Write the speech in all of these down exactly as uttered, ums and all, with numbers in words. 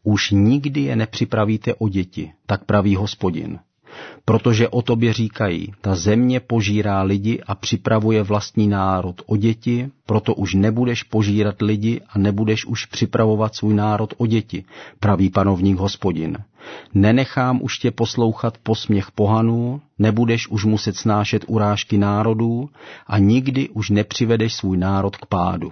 Už nikdy je nepřipravíte o děti, tak praví Hospodin. Protože o tobě říkají, ta země požírá lidi a připravuje vlastní národ o děti, proto už nebudeš požírat lidi a nebudeš už připravovat svůj národ o děti, praví panovník Hospodin. Nenechám už tě poslouchat posměch pohanů, nebudeš už muset snášet urážky národů a nikdy už nepřivedeš svůj národ k pádu.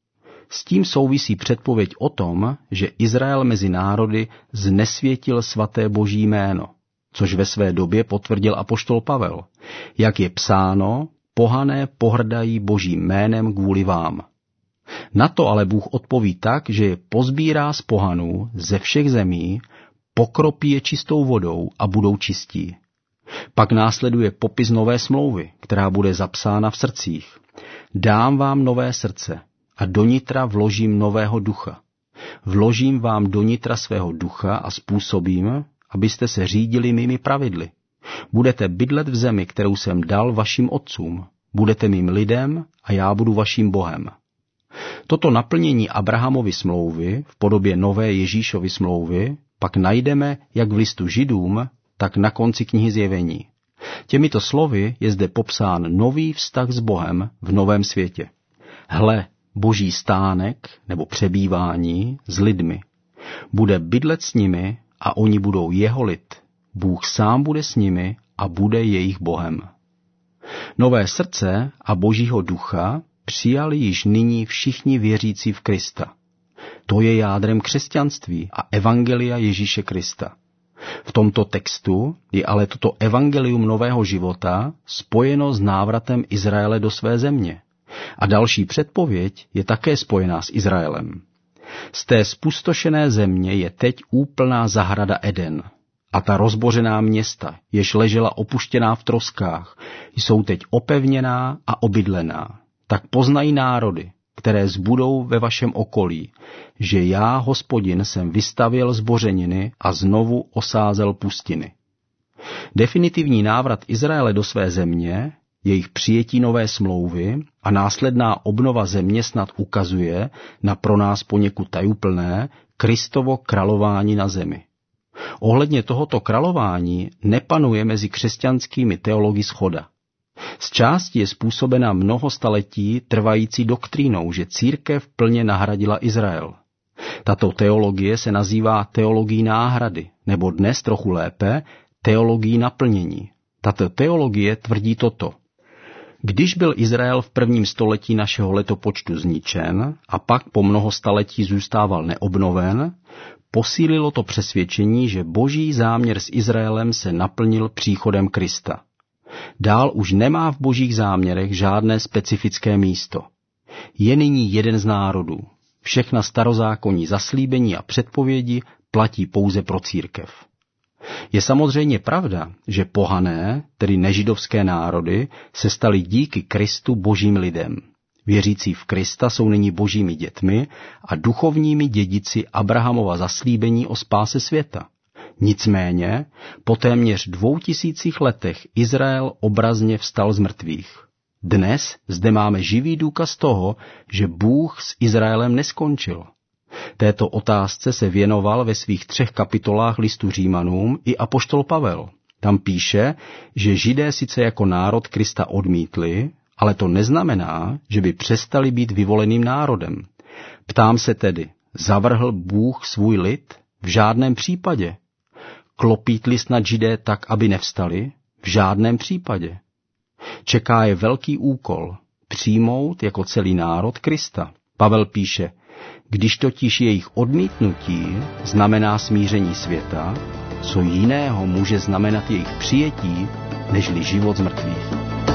S tím souvisí předpověď o tom, že Izrael mezi národy znesvětil svaté Boží jméno, což ve své době potvrdil apoštol Pavel. Jak je psáno, pohané pohrdají Božím jménem kvůli vám. Na to ale Bůh odpoví tak, že je pozbírá z pohanů ze všech zemí, pokropí je čistou vodou a budou čistí. Pak následuje popis nové smlouvy, která bude zapsána v srdcích. Dám vám nové srdce a do nitra vložím nového ducha. Vložím vám do nitra svého ducha a způsobím, abyste se řídili mými pravidly. Budete bydlet v zemi, kterou jsem dal vašim otcům. Budete mým lidem a já budu vaším Bohem. Toto naplnění Abrahamovy smlouvy v podobě nové Ježíšovy smlouvy pak najdeme jak v listu Židům, tak na konci knihy Zjevení. Těmito slovy je zde popsán nový vztah s Bohem v novém světě. Hle, Boží stánek nebo přebývání s lidmi. Bude bydlet s nimi a oni budou jeho lid. Bůh sám bude s nimi a bude jejich Bohem. Nové srdce a Božího ducha přijali již nyní všichni věřící v Krista. To je jádrem křesťanství a evangelia Ježíše Krista. V tomto textu je ale toto evangelium nového života spojeno s návratem Izraele do své země. A další předpověď je také spojená s Izraelem. Z té spustošené země je teď úplná zahrada Eden. A ta rozbořená města, jež ležela opuštěná v troskách, jsou teď opevněná a obydlená. Tak poznají národy, které zbudou ve vašem okolí, že já, Hospodin, jsem vystavěl zbořeniny a znovu osázel pustiny. Definitivní návrat Izraele do své země, jejich přijetí nové smlouvy a následná obnova země snad ukazuje na pro nás poněkud tajuplné Kristovo králování na zemi. Ohledně tohoto králování nepanuje mezi křesťanskými teology shoda. Z části je způsobena mnoho staletí trvající doktrínou, že církev plně nahradila Izrael. Tato teologie se nazývá teologií náhrady, nebo dnes trochu lépe teologií naplnění. Tato teologie tvrdí toto. Když byl Izrael v prvním století našeho letopočtu zničen a pak po mnoho staletí zůstával neobnoven, posílilo to přesvědčení, že Boží záměr s Izraelem se naplnil příchodem Krista. Dál už nemá v božích záměrech žádné specifické místo. Je nyní jeden z národů. Všechna starozákonní zaslíbení a předpovědi platí pouze pro církev. Je samozřejmě pravda, že pohané, tedy nežidovské národy, se staly díky Kristu božím lidem. Věřící v Krista jsou nyní božími dětmi a duchovními dědici Abrahamova zaslíbení o spáse světa. Nicméně, po téměř dvou tisících letech Izrael obrazně vstal z mrtvých. Dnes zde máme živý důkaz toho, že Bůh s Izraelem neskončil. Této otázce se věnoval ve svých třech kapitolách listu Římanům i apoštol Pavel. Tam píše, že Židé sice jako národ Krista odmítli, ale to neznamená, že by přestali být vyvoleným národem. Ptám se tedy, zavrhl Bůh svůj lid? V žádném případě. Klopítli snad Židé tak, aby nevstali? V žádném případě. Čeká je velký úkol, přijmout jako celý národ Krista. Pavel píše, když totiž jejich odmítnutí znamená smíření světa, co jiného může znamenat jejich přijetí, nežli život z mrtvých.